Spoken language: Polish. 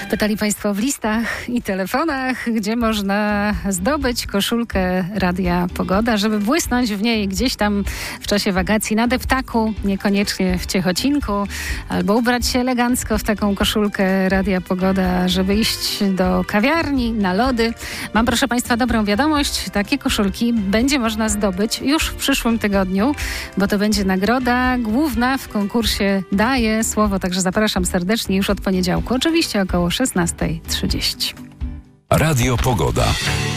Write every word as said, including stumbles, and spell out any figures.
Pytali Państwo w listach i telefonach, gdzie można zdobyć koszulkę Radia Pogoda, żeby błysnąć w niej gdzieś tam w czasie wakacji na deptaku, niekoniecznie w Ciechocinku, albo ubrać się elegancko w taką koszulkę Radia Pogoda, żeby iść do kawiarni, na lody. Mam, proszę Państwa, dobrą wiadomość. Takie koszulki będzie można zdobyć już w przyszłym tygodniu, bo to będzie nagroda główna w konkursie Daję Słowo, także zapraszam serdecznie już od poniedziałku. Oczywiście około szesnasta trzydzieści. Radio Pogoda.